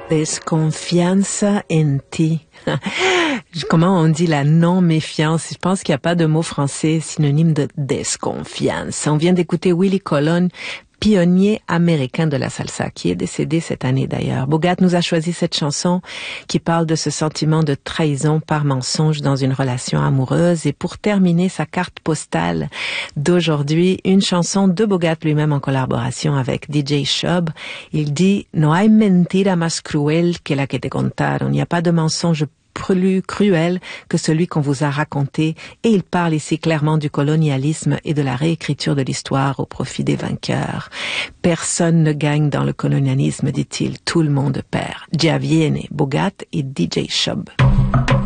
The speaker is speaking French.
Desconfianza en ti. Comment on dit la non-méfiance? Je pense qu'il n'y a pas de mot français synonyme de desconfiance. On vient d'écouter Willie Colon, pionnier américain de la salsa, qui est décédé cette année d'ailleurs. Bogat nous a choisi cette chanson qui parle de ce sentiment de trahison par mensonge dans une relation amoureuse. Et pour terminer sa carte postale d'aujourd'hui, une chanson de Bogat lui-même en collaboration avec DJ Shub. Il dit « No hay mentira más cruel que la que te contaron ». Il n'y a pas de mensonge plus cruel que celui qu'on vous a raconté, et il parle ici clairement du colonialisme et de la réécriture de l'histoire au profit des vainqueurs. Personne ne gagne dans le colonialisme, dit-il, tout le monde perd. Già viene, Bogat et DJ Shub.